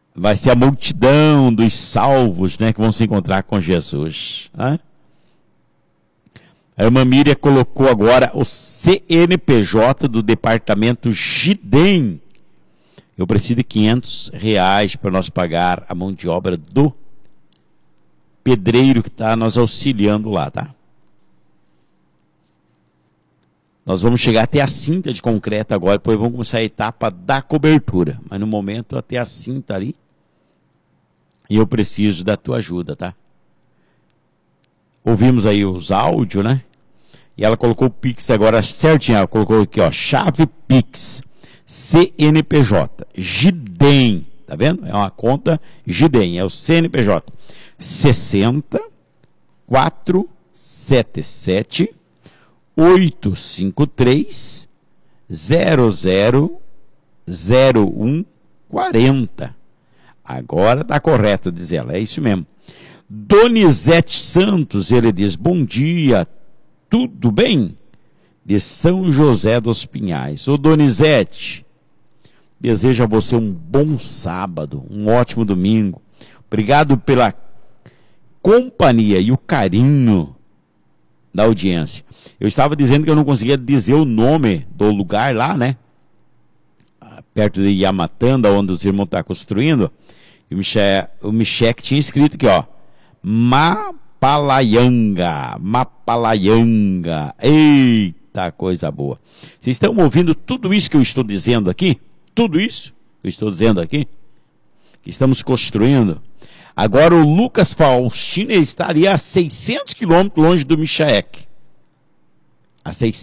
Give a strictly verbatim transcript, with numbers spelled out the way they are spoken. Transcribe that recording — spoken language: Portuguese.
vai ser a multidão dos salvos, né, que vão se encontrar com Jesus. Né? A irmã Miriam colocou agora o C N P J do departamento Gidem. Eu preciso de quinhentos reais para nós pagar a mão de obra do pedreiro que está nos auxiliando lá, tá? Nós vamos chegar até a cinta de concreto agora, depois vamos começar a etapa da cobertura. Mas no momento até a cinta ali. E eu preciso da tua ajuda, tá? Ouvimos aí os áudios, né? E ela colocou o Pix agora certinho. Ela colocou aqui, ó, chave Pix, C N P J, Gidem. Tá vendo? É uma conta Gidem, é o C N P J. sessenta, quatrocentos e setenta e sete, oitocentos e cinquenta e três, zero zero zero um quarenta. Agora está correto, diz ela, é isso mesmo. Donizete Santos, ele diz, bom dia, tudo bem? De São José dos Pinhais. Ô Donizete, desejo a você um bom sábado, um ótimo domingo. Obrigado pela companhia e o carinho da audiência. Eu estava dizendo que eu não conseguia dizer o nome do lugar lá, né? Perto de Yamatanda, onde os irmãos estão construindo. E o Michek tinha escrito aqui, ó. Mapalaianga. Mapalaianga. Eita, coisa boa. Vocês estão ouvindo tudo isso que eu estou dizendo aqui? Tudo isso que eu estou dizendo aqui? Que estamos construindo. Agora o Lucas Faustino estaria a seiscentos quilômetros longe do Michek. A seiscentos